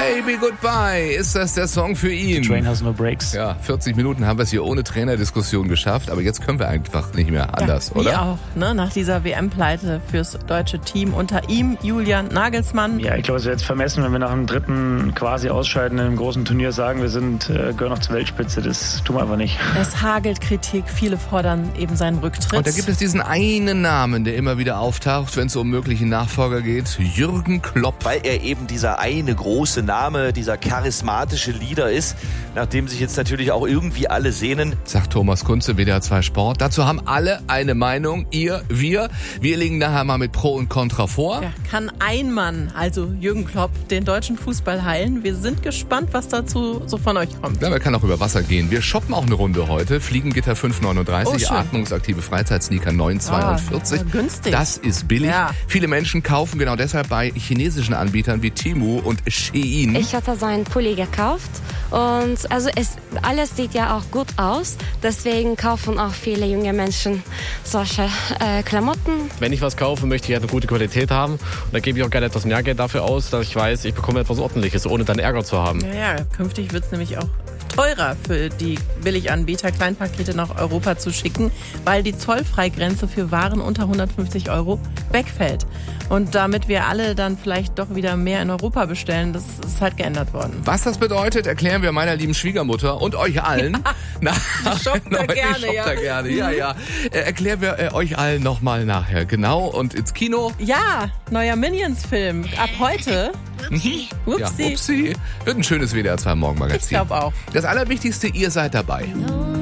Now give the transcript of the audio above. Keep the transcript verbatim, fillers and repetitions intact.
Baby Goodbye, ist das der Song für ihn? The train has no brakes. Ja, vierzig Minuten haben wir es hier ohne Trainerdiskussion geschafft, aber jetzt können wir einfach nicht mehr anders, ja, oder? Ja, auch, ne? Nach dieser W M-Pleite fürs deutsche Team unter ihm, Julian Nagelsmann. Ja, ich glaube, es wäre jetzt vermessen, wenn wir nach dem dritten quasi Ausscheiden in einem großen Turnier sagen, wir sind äh, gehören noch zur Weltspitze. Das tun wir einfach nicht. Es hagelt Kritik, viele fordern eben seinen Rücktritt. Und da gibt es diesen einen Namen, der immer wieder auftaucht, wenn es um möglichen Nachfolger geht, Jürgen Klopp. Weil er eben dieser eine große Name, dieser charismatische Leader ist, nach dem sich jetzt natürlich auch irgendwie alle sehnen. Sagt Thomas Kunze, W D R zwei Sport. Dazu haben alle eine Meinung, ihr, wir. Wir legen nachher mal mit Pro und Contra vor. Ja, kann ein Mann, also Jürgen Klopp, den deutschen Fußball heilen? Wir sind gespannt, was dazu so von euch kommt. Ja, man kann auch über Wasser gehen. Wir shoppen auch eine Runde heute. Fliegengitter fünf neununddreißig, Oh, atmungsaktive Freizeitsneaker neun zweiundvierzig. Ah, günstig. Das ist billig. Ja. Viele Menschen kaufen genau deshalb bei chinesischen Anbietern wie Temu und Shein. Ich hatte so einen Pulli gekauft und also es, alles sieht ja auch gut aus. Deswegen kaufen auch viele junge Menschen solche äh, Klamotten. Wenn ich was kaufe, möchte ich halt eine gute Qualität haben. Und da gebe ich auch gerne etwas mehr Geld dafür aus, dass ich weiß, ich bekomme etwas Ordentliches, ohne dann Ärger zu haben. Ja, ja, künftig wird es nämlich auch teurer für die Billiganbieter, Kleinpakete nach Europa zu schicken, weil die Zollfreigrenze für Waren unter hundertfünfzig Euro wegfällt. Und damit wir alle dann vielleicht doch wieder mehr in Europa bestellen, das ist halt geändert worden. Was das bedeutet, erklären wir meiner lieben Schwiegermutter und euch allen. Ja, Na, shoppt da gerne, shoppt ja. da gerne, ja, ja. Äh, erklären wir äh, euch allen nochmal nachher. Genau, und ins Kino. Ja, neuer Minions-Film. Ab heute. Upsi. Upsi. Ja, upsi. Wird ein schönes W D R zwei Morgenmagazin. Ich glaube auch. Das Allerwichtigste, ihr seid dabei.